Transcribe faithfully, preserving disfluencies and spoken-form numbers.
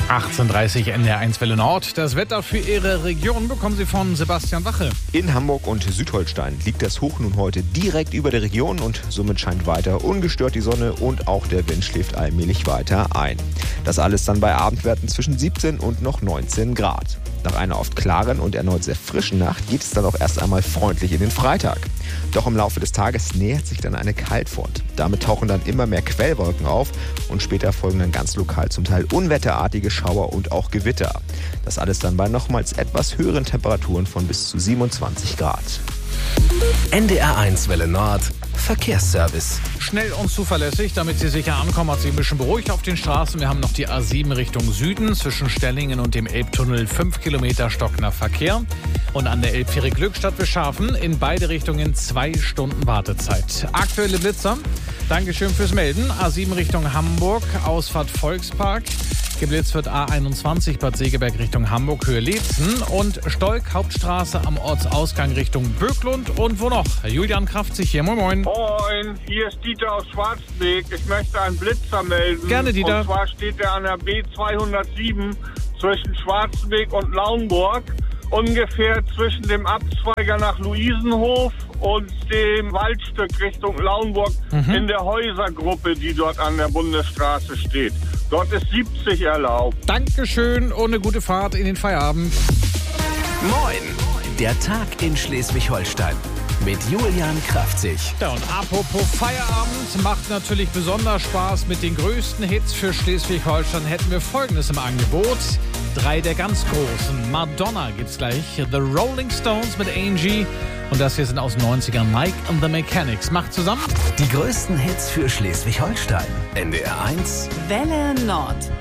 achtzehn Uhr dreißig N D R eins Welle Nord. Das Wetter für Ihre Region bekommen Sie von Sebastian Wache. In Hamburg und Südholstein liegt das Hoch nun heute direkt über der Region und somit scheint weiter ungestört die Sonne und auch der Wind schläft allmählich weiter ein. Das alles dann bei Abendwerten zwischen siebzehn und noch neunzehn Grad. Nach einer oft klaren und erneut sehr frischen Nacht geht es dann auch erst einmal freundlich in den Freitag. Doch im Laufe des Tages nähert sich dann eine Kaltfront. Damit tauchen dann immer mehr Quellwolken auf und später folgen dann ganz lokal zum Teil unwetterartige Schauer und auch Gewitter. Das alles dann bei nochmals etwas höheren Temperaturen von bis zu siebenundzwanzig Grad. N D R eins Welle Nord Verkehrsservice. Schnell und zuverlässig, damit Sie sicher ankommen, hat sich ein bisschen beruhigt auf den Straßen. Wir haben noch die A sieben Richtung Süden zwischen Stellingen und dem Elbtunnel fünf Kilometer stockender Verkehr. Und an der Elbfähre Glückstadt bis Scharfen in beide Richtungen zwei Stunden Wartezeit. Aktuelle Blitzer. Dankeschön fürs Melden. A sieben Richtung Hamburg, Ausfahrt Volkspark. Geblitzt wird A einundzwanzig Bad Segeberg Richtung Hamburg, Höhe Leetzen und Stolk, Hauptstraße am Ortsausgang Richtung Böcklund. Und wo noch? Julian Kraftzig hier. Moin, moin. Moin, hier ist Dieter aus Schwarzenberg. Ich möchte einen Blitzer melden. Gerne, Dieter. Und zwar steht er an der B zweihundertsieben zwischen Schwarzenberg und Lauenburg. Ungefähr zwischen dem Abzweiger nach Luisenhof und dem Waldstück Richtung Lauenburg mhm. in der Häusergruppe, die dort an der Bundesstraße steht. Dort ist siebzig erlaubt. Dankeschön und eine gute Fahrt in den Feierabend. Moin, der Tag in Schleswig-Holstein mit Julian Kraftzig. Ja, und apropos Feierabend, macht natürlich besonders Spaß. Mit den größten Hits für Schleswig-Holstein hätten wir Folgendes im Angebot. Drei der ganz großen. Madonna gibt's gleich, The Rolling Stones mit Angie und das hier sind aus den neunzigern, Mike and the Mechanics. Macht zusammen die größten Hits für Schleswig-Holstein. N D R eins Welle Nord.